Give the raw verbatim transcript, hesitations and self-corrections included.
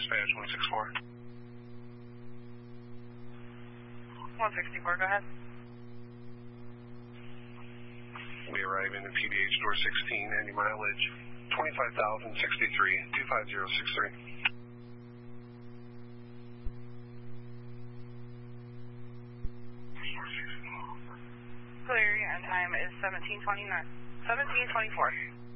dispatch, one six four. one sixty-four, go ahead. We arrive in the P D H door sixteen, any mileage, twenty-five thousand sixty-three, two five zero six three. Clear, and time is seventeen twenty-nine. seventeen twenty-four.